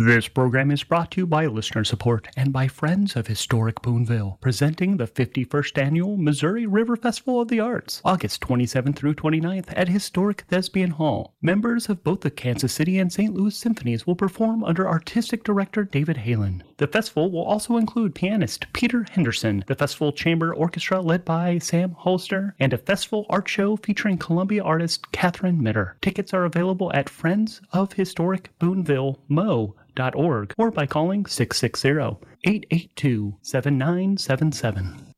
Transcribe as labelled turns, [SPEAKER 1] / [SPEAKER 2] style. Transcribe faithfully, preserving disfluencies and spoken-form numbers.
[SPEAKER 1] This program is brought to you by listener support and by Friends of Historic Boonville, presenting the fifty-first Annual Missouri River Festival of the Arts, August twenty-seventh through twenty-ninth at Historic Thespian Hall. Members of both the Kansas City and Saint Louis Symphonies will perform under Artistic Director David Halen. The festival will also include pianist Peter Henderson, the Festival Chamber Orchestra led by Sam Holster, and a festival art show featuring Columbia artist Catherine Mitter. Tickets are available at Friends of Historic Boonville Mo. Dot org or by calling six six zero, eight eight two, seven nine seven seven.